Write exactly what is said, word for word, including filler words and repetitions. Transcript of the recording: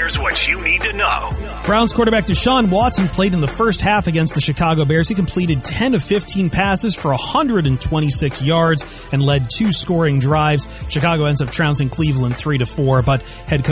Here's what you need to know. Browns quarterback Deshaun Watson played in the first half against the Chicago Bears. He completed ten of fifteen passes for one hundred twenty-six yards and led two scoring drives. Chicago ends up trouncing Cleveland three to four, but head coach